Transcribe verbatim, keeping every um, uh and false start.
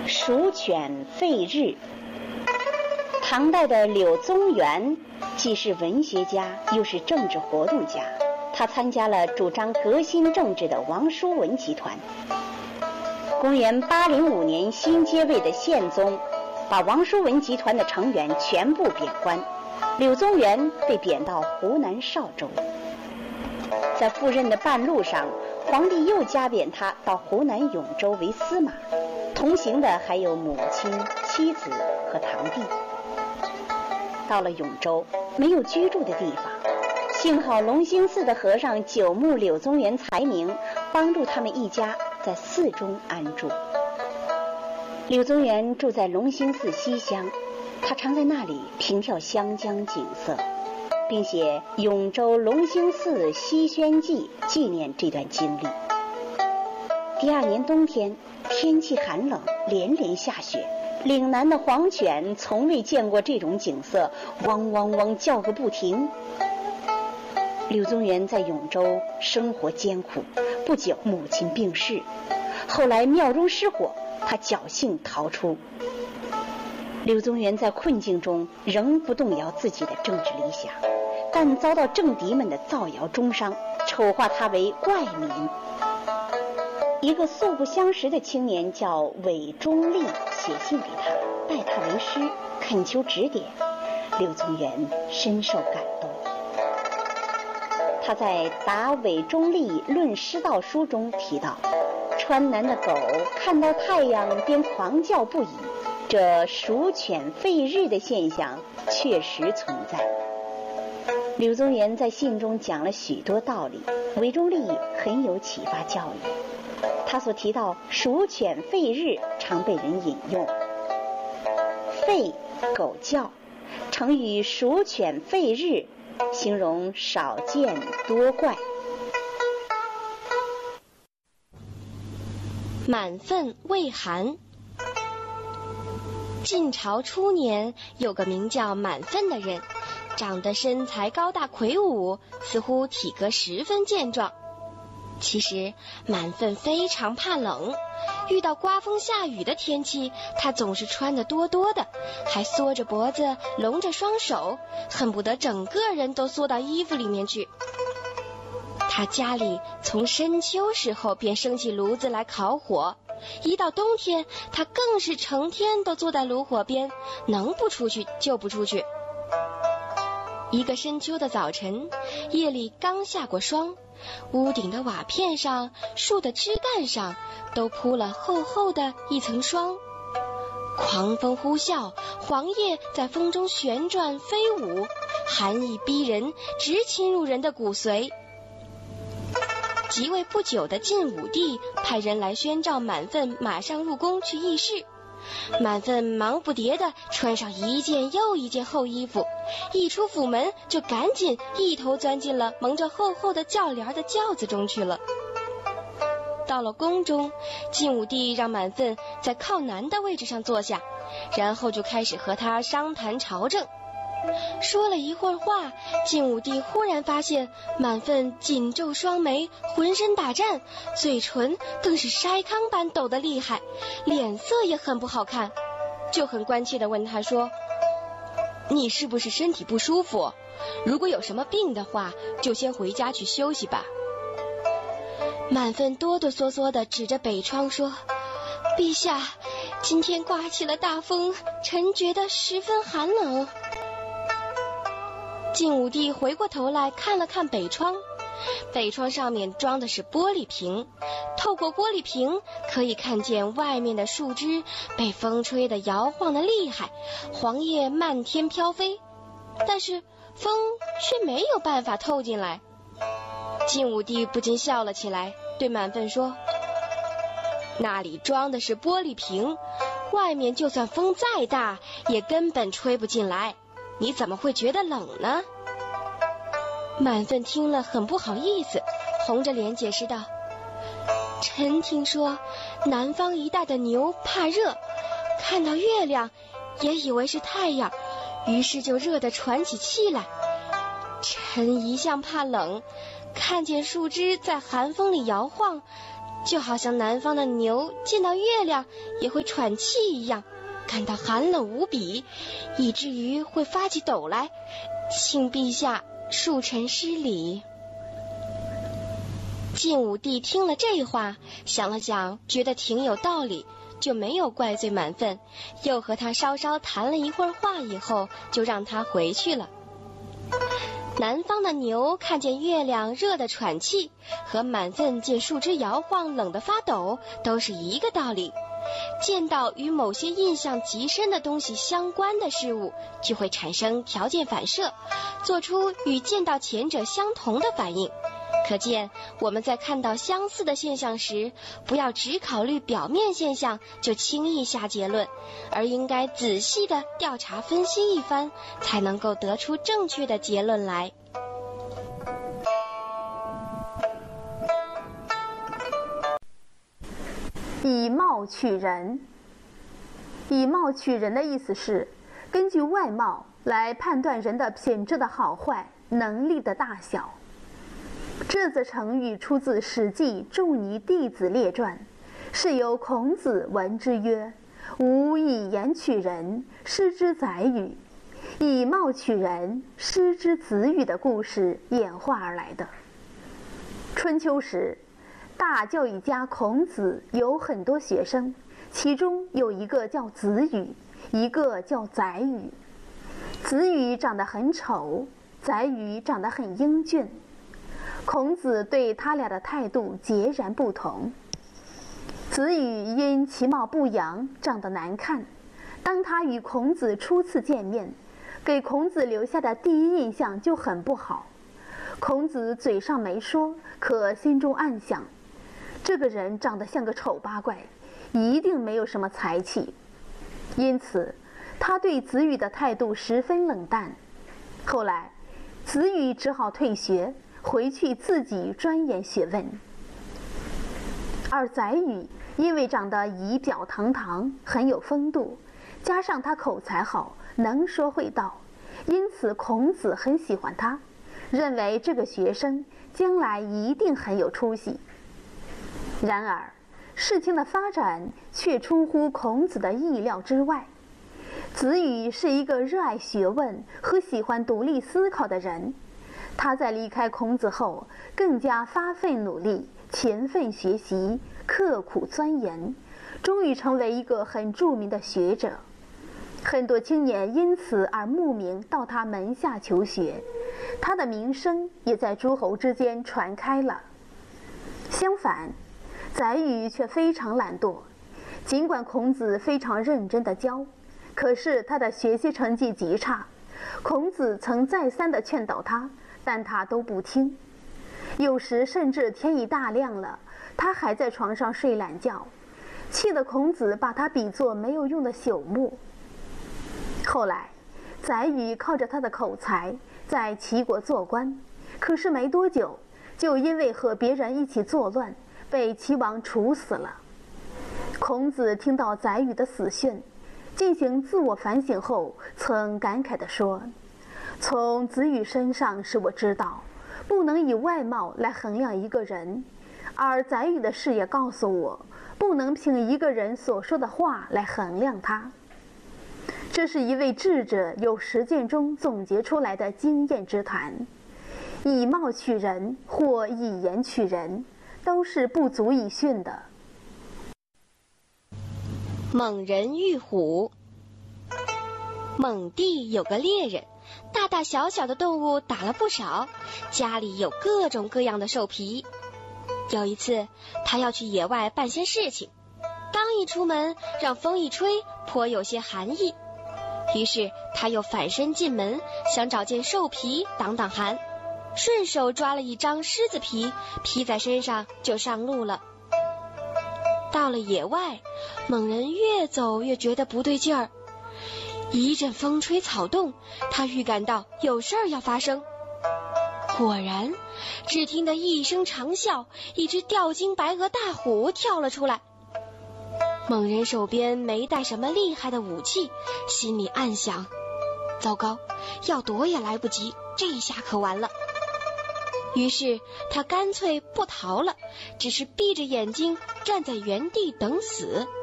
蜀犬废日。唐代的柳宗元既是文学家，又是政治活动家，他参加了主张革新政治的王叔文集团。公元八零五年，新接位的宪宗把王叔文集团的成员全部贬官，柳宗元被贬到湖南邵州。在赴任的半路上，皇帝又加贬他到湖南永州为司马，同行的还有母亲、妻子和堂弟。到了永州，没有居住的地方，幸好隆兴寺的和尚久慕柳宗元才名，帮助他们一家在寺中安住。柳宗元住在隆兴寺西厢，他常在那里凭吊湘江景色，并写《永州隆兴寺西轩记》纪念这段经历。第二年冬天，天气寒冷，连连下雪，岭南的黄犬从未见过这种景色，汪汪汪叫个不停。柳宗元在永州生活艰苦，不久母亲病逝，后来庙中失火，他侥幸逃出。柳宗元在困境中仍不动摇自己的政治理想，但遭到政敌们的造谣中伤，丑化他为怪民。一个素不相识的青年叫韦忠立写信给他，拜他为师，恳求指点。柳宗元深受感动。他在《答韦忠立论师道书》中提到，川南的狗看到太阳便狂叫不已，这蜀犬废日的现象确实存在。柳宗元在信中讲了许多道理，韦忠立很有启发教育。他所提到蜀犬废日常被人引用，废狗叫，成语蜀犬废日形容少见多怪。 满分魏韩。晋朝初年，有个名叫满分的人，长得身材高大魁梧，似乎体格十分健壮。其实满分非常怕冷，遇到刮风下雨的天气，他总是穿得多多的，还缩着脖子，拢着双手，恨不得整个人都缩到衣服里面去。他家里从深秋时候便升起炉子来烤火，一到冬天，他更是成天都坐在炉火边，能不出去就不出去。一个深秋的早晨，夜里刚下过霜，屋顶的瓦片上、树的枝干上都铺了厚厚的一层霜。狂风呼啸，黄叶在风中旋转飞舞，寒意逼人，直侵入人的骨髓。即位不久的晋武帝派人来宣召满分马上入宫去议事。满分忙不迭地穿上一件又一件厚衣服，一出府门就赶紧一头钻进了蒙着厚厚的轿帘的轿子中去了。到了宫中，晋武帝让满分在靠南的位置上坐下，然后就开始和他商谈朝政。说了一会儿话，晋武帝忽然发现满分紧皱双眉，浑身打颤，嘴唇更是筛糠般抖得厉害，脸色也很不好看，就很关切地问他说：你是不是身体不舒服？如果有什么病的话，就先回家去休息吧。满分哆哆嗦嗦地指着北窗说：陛下，今天刮起了大风，臣觉得十分寒冷。晋武帝回过头来看了看北窗，北窗上面装的是玻璃瓶，透过玻璃瓶可以看见外面的树枝被风吹得摇晃得厉害，黄叶漫天飘飞，但是风却没有办法透进来。晋武帝不禁笑了起来，对满分说：那里装的是玻璃瓶，外面就算风再大也根本吹不进来，你怎么会觉得冷呢？满分听了很不好意思，红着脸解释道：臣听说南方一带的牛怕热，看到月亮也以为是太阳，于是就热得喘起气来。臣一向怕冷，看见树枝在寒风里摇晃， 就好像南方的牛见到月亮也会喘气一样，感到寒冷无比，以至于会发起抖来，请陛下恕臣失礼。晋武帝听了这话，想了想，觉得挺有道理，就没有怪罪满分，又和他稍稍谈了一会儿话以后，就让他回去了。南方的牛看见月亮热得喘气，和满分见树枝摇晃冷得发抖，都是一个道理。见到与某些印象极深的东西相关的事物，就会产生条件反射，做出与见到前者相同的反应。可见我们在看到相似的现象时，不要只考虑表面现象就轻易下结论，而应该仔细的调查分析一番，才能够得出正确的结论来。 以貌取人。以貌取人的意思是根据外貌来判断人的品质的好坏、能力的大小。这则成语出自《史记·仲尼弟子列传》，是由孔子闻之曰：“吾以言取人，失之宰予；以貌取人，失之子羽”的故事演化而来的。春秋时，大教育家孔子有很多学生，其中有一个叫子羽，一个叫宰予。子羽长得很丑，宰予长得很英俊。孔子对他俩的态度截然不同。子羽因其貌不扬，长得难看，当他与孔子初次见面，给孔子留下的第一印象就很不好。孔子嘴上没说，可心中暗想，这个人长得像个丑八怪，一定没有什么才气。因此他对子羽的态度十分冷淡。后来子羽只好退学，回去自己钻研学问。而宰予因为长得仪表堂堂，很有风度，加上他口才好，能说会道，因此孔子很喜欢他，认为这个学生将来一定很有出息。然而事情的发展却出乎孔子的意料之外。子羽是一个热爱学问和喜欢独立思考的人，他在离开孔子后更加发奋努力，勤奋学习，刻苦钻研，终于成为一个很著名的学者。很多青年因此而慕名到他门下求学，他的名声也在诸侯之间传开了。相反，宰予却非常懒惰，尽管孔子非常认真地教，可是他的学习成绩极差，孔子曾再三地劝导他，但他都不听。有时甚至天已大亮了，他还在床上睡懒觉，气得孔子把他比作没有用的朽木。后来宰予靠着他的口才在齐国做官，可是没多久就因为和别人一起作乱被齐王处死了。孔子听到宰予的死讯，进行自我反省后，曾感慨地说：“从子羽身上使我知道，不能以外貌来衡量一个人，而宰予的事也告诉我，不能凭一个人所说的话来衡量他。”这是一位智者由实践中总结出来的经验之谈。以貌取人或以言取人，都是不足以训的。 猛人遇虎。猛地有个猎人，大大小小的动物打了不少，家里有各种各样的兽皮。有一次他要去野外办些事情，刚一出门，让风一吹，颇有些寒意。于是他又反身进门，想找件兽皮挡挡寒，顺手抓了一张狮子皮披在身上就上路了。到了野外，猛人越走越觉得不对劲儿，一阵风吹草动，他预感到有事儿要发生。果然，只听得一声长啸，一只吊睛白额大虎跳了出来。猛人手边没带什么厉害的武器，心里暗想：糟糕，要躲也来不及，这下可完了。 于是他干脆不逃了，只是闭着眼睛站在原地等死。